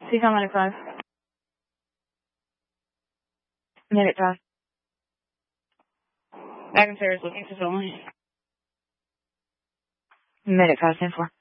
CCOM 95. Medic drive. Back and stairs, looking for someone. Medic 510-4.